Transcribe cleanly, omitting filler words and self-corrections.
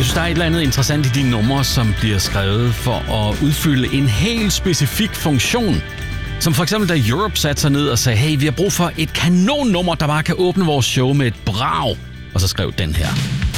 synes, der er et eller andet interessant i de numre, som bliver skrevet for at udfylde en helt specifik funktion. Som for eksempel, da Europe satte sig ned og sagde, hey, vi har brug for et kanonnummer, der bare kan åbne vores show med et brag. Og så skrev den her.